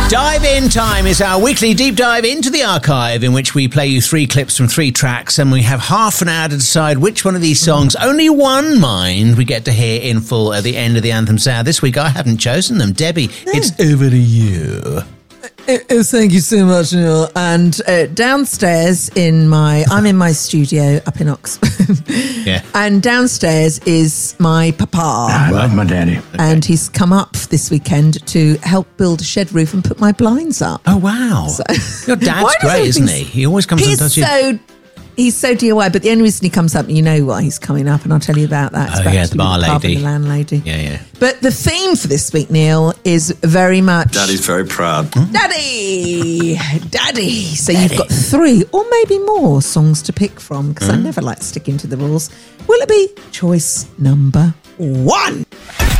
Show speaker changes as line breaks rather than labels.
Dive In Time is our weekly deep dive into the archive in which we play you 3 clips from 3 tracks and we have half an hour to decide which one of these songs, only one mind, we get to hear in full at the end of the Anthem Sound. This week I haven't chosen them. Debbie, it's over to you.
Thank you so much, Neil. And downstairs I'm in my studio up in Oxford.
Yeah.
And downstairs is my papa.
I love my daddy.
And he's come up this weekend to help build a shed roof and put my blinds up.
Oh, wow. Your dad's great, isn't he? He always comes and does you.
He's so DIY, but the only reason he comes up, you know why he's coming up, and I'll tell you about that. It's about
the bar lady.
The landlady.
Yeah.
But the theme for this week, Neil, is very much...
Daddy's very proud.
Daddy! So you've got 3 or maybe more songs to pick from, because I never like sticking to the rules. Will it be choice number 1?